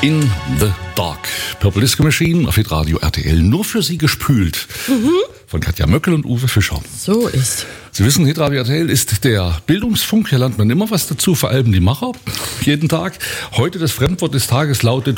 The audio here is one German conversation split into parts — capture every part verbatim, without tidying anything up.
In the Dark. Purple Disco Machine auf Hitradio R T L. Nur für Sie gespült. Mhm. Von Katja Möckel und Uwe Fischer. So ist. Sie wissen, Hitradio R T L ist der Bildungsfunk. Hier lernt man immer was dazu, vor allem die Macher. Jeden Tag. Heute das Fremdwort des Tages lautet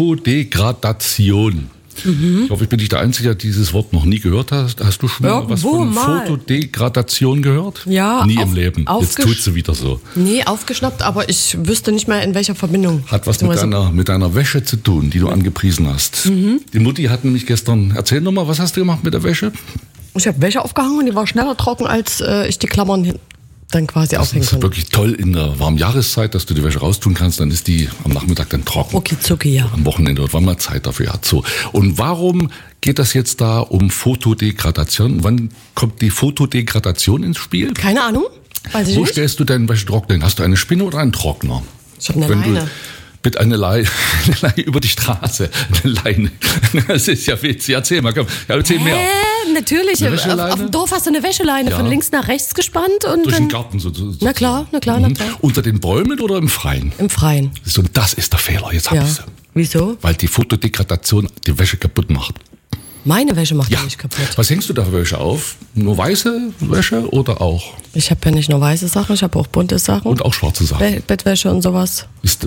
Fotodegradation. Mhm. Ich hoffe, ich bin nicht der Einzige, der dieses Wort noch nie gehört hat. Hast du schon mal was von mal. Fotodegradation gehört? Ja. Nie auf, im Leben. Jetzt tut sie wieder so. Nee, aufgeschnappt, aber ich wüsste nicht mehr, in welcher Verbindung. Hat was mit deiner, mit deiner Wäsche zu tun, die du angepriesen hast. Mhm. Die Mutti hat nämlich gestern, erzähl doch mal, was hast du gemacht mit der Wäsche? Ich habe Wäsche aufgehangen und die war schneller trocken, als äh, ich die Klammern hin dann quasi das aufhängen ist konnte. Wirklich toll in der warmen Jahreszeit, dass du die Wäsche raustun kannst, dann ist die am Nachmittag dann trocken. Okay, zucki, ja. Am Wochenende, wann man Zeit dafür hat. So. Und warum geht das jetzt da um Fotodegradation? Wann kommt die Fotodegradation ins Spiel? Keine Ahnung, weiß ich Wo nicht. stellst du deine Wäsche trocknen? Hast du eine Spinne oder einen Trockner? Ich habe eine Wenn Leine. Du Bitte eine Leine, eine Leine über die Straße. Eine Leine. Das ist ja witzig. Erzähl mal, komm. Ja, erzähl mehr. Hä? Natürlich. Auf, auf dem Dorf hast du eine Wäscheleine, ja, von links nach rechts gespannt. Und durch dann, den Garten so, so. Na klar, na klar, na klar. Mhm. Unter den Bäumen oder im Freien? Im Freien. So, das ist der Fehler. Jetzt hab ja. ich sie. Wieso? Weil die Fotodegradation die Wäsche kaputt macht. Meine Wäsche macht ja. die nicht kaputt. Was hängst du da für Wäsche auf? Nur weiße Wäsche oder auch? Ich habe ja nicht nur weiße Sachen, ich habe auch bunte Sachen. Und auch schwarze Sachen? Be- Bettwäsche und sowas. Ist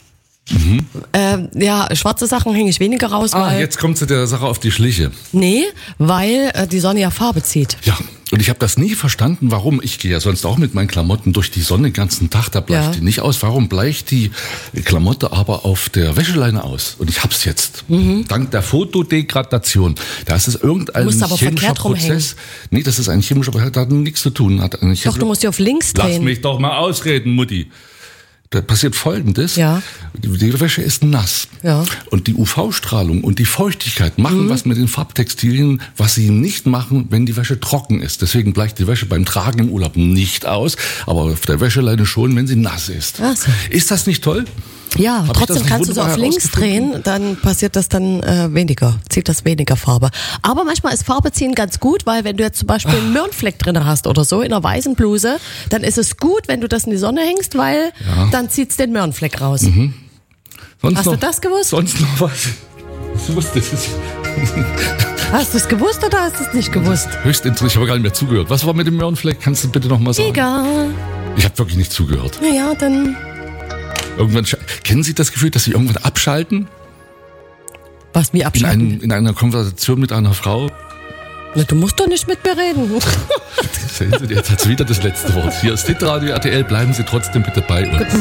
Mhm. Äh, ja, schwarze Sachen hänge ich weniger raus. Ah, weil, jetzt kommt sie der Sache auf die Schliche. Nee, weil äh, die Sonne ja Farbe zieht. Ja, und ich habe das nie verstanden, warum. Ich gehe ja sonst auch mit meinen Klamotten durch die Sonne den ganzen Tag, da bleicht Ja. die nicht aus. Warum bleicht die Klamotte aber auf der Wäscheleine aus? Und ich hab's jetzt. Mhm. Dank der Fotodegradation. Da ist es irgendein Du musst aber chemischer verkehrt rumhängen. Prozess. Nee, das ist ein chemischer Prozess, das hat nichts zu tun. Hat ein Doch, du musst die auf links drehen. Lass mich doch mal ausreden, Mutti. Da passiert Folgendes. Ja. Die Wäsche ist nass. Ja. Und die U V-Strahlung und die Feuchtigkeit machen mhm. was mit den Farbtextilien, was sie nicht machen, wenn die Wäsche trocken ist. Deswegen bleicht die Wäsche beim Tragen im Urlaub nicht aus, aber auf der Wäscheleine schon, wenn sie nass ist. Ach so. Ist das nicht toll? Ja, Hab trotzdem kannst du so auf links drehen, dann passiert das dann äh, weniger, zieht das weniger Farbe. Aber manchmal ist Farbe ziehen ganz gut, weil wenn du jetzt zum Beispiel einen Möhrenfleck drin hast oder so in einer weißen Bluse, dann ist es gut, wenn du das in die Sonne hängst, weil ja. dann zieht's den Möhrenfleck raus. Mhm. Sonst Hast noch, du das gewusst? Sonst noch was? Ich wusste es. Hast du es gewusst oder hast du es nicht gewusst? Höchst interessant, ich habe gar nicht mehr zugehört. Was war mit dem Möhrenfleck? Kannst du bitte noch mal sagen? Egal. Ich habe wirklich nicht zugehört. Na ja, dann... Irgendwann, kennen Sie das Gefühl, dass Sie irgendwann abschalten? Was, wie abschalten? In, einem, in einer Konversation mit einer Frau? Na, du musst doch nicht mit mir reden. Sehen Sie, jetzt hat sie wieder das letzte Wort. Hier ist Hitradio R T L, bleiben Sie trotzdem bitte bei uns.